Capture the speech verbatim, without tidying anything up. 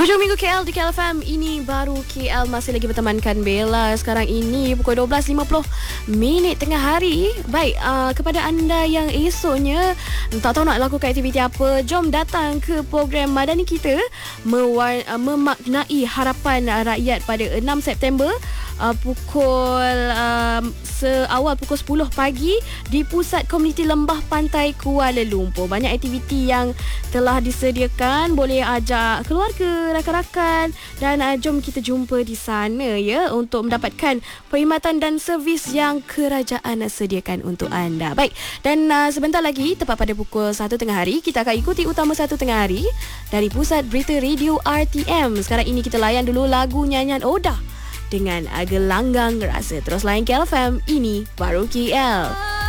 Hujung minggu K L di K L F M. Ini baru K L masih lagi bertemankan Bella. Sekarang ini pukul dua belas lima puluh minit tengah hari. Baik, uh, kepada anda yang esoknya tak tahu nak lakukan aktiviti apa, jom datang ke program Madani kita mewar- uh, memaknai harapan uh, rakyat pada enam September uh, pukul uh, seawal pukul sepuluh pagi di Pusat Komuniti Lembah Pantai Kuala Lumpur. Banyak aktiviti yang telah disediakan, boleh ajak keluarga, rakan-rakan dan uh, jom kita jumpa di sana ya untuk mendapatkan perkhidmatan dan servis yang kerajaan sediakan untuk anda. Baik, dan uh, sebentar lagi tepat pada pukul satu tengah hari kita akan ikuti utama satu tengah hari dari Pusat Berita Radio R T M. Sekarang ini kita layan dulu lagu nyanyian Oda dengan uh, Gelanggang Rasa. Terus layan K L F M, ini baru K L.